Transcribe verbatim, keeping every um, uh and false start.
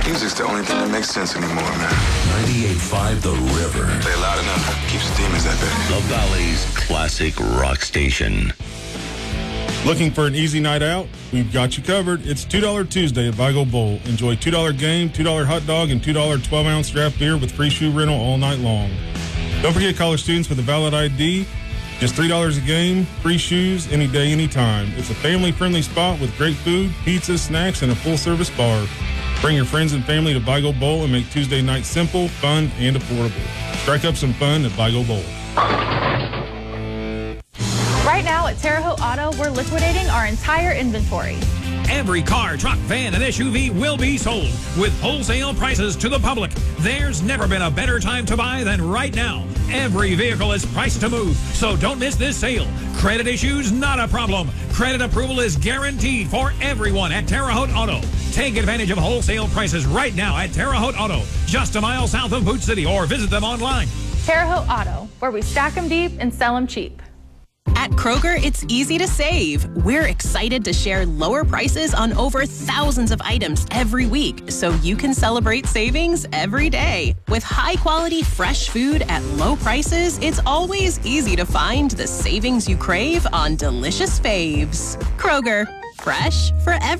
Music's the only thing that makes sense anymore, man. ninety-eight point five The River. Play loud enough, keeps the demons at bay. The Valley's classic rock station. Looking for an easy night out? We've got you covered. It's two dollar Tuesday at Vigo Bowl. Enjoy two dollar game, two dollar hot dog, and two dollar twelve-ounce draft beer with free shoe rental all night long. Don't forget college students with a valid I D. Just three dollars a game, free shoes, any day, anytime. It's a family-friendly spot with great food, pizza, snacks, and a full-service bar. Bring your friends and family to Vigo Bowl and make Tuesday night simple, fun, and affordable. Strike up some fun at Vigo Bowl. Right now at Terre Haute Auto, we're liquidating our entire inventory. Every car, truck, van, and S U V will be sold with wholesale prices to the public. There's never been a better time to buy than right now. Every vehicle is priced to move, so don't miss this sale. Credit issues, not a problem. Credit approval is guaranteed for everyone at Terre Haute Auto. Take advantage of wholesale prices right now at Terre Haute Auto, just a mile south of Boot City, or visit them online. Terre Haute Auto, where we stack them deep and sell them cheap. At Kroger, it's easy to save. We're excited to share lower prices on over thousands of items every week, so you can celebrate savings every day. With high-quality, fresh food at low prices, it's always easy to find the savings you crave on delicious faves. Kroger, fresh for everyone.